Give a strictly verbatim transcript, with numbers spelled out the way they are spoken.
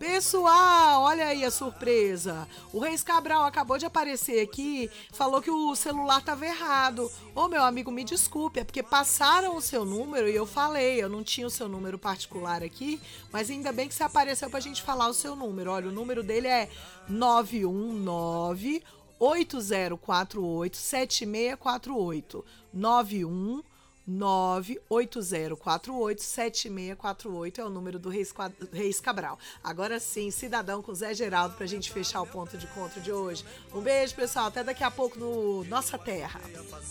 Pessoal, olha aí a surpresa. O Reis Cabral acabou de aparecer aqui, falou que o celular estava errado. Ô, meu amigo, me desculpe, é porque passaram o seu número e eu falei, eu não tinha o seu número particular aqui, mas ainda bem que você apareceu pra gente falar o seu número. Olha, o número dele é nove um nove, oito zero quatro oito, sete seis quatro oito. nove um nove oito zero quatro oito sete seis quatro oito é o número do Reis, Reis Cabral. Agora sim, cidadão com Zé Geraldo pra gente fechar o ponto de encontro de hoje. Um beijo, pessoal. Até daqui a pouco no Nossa Terra.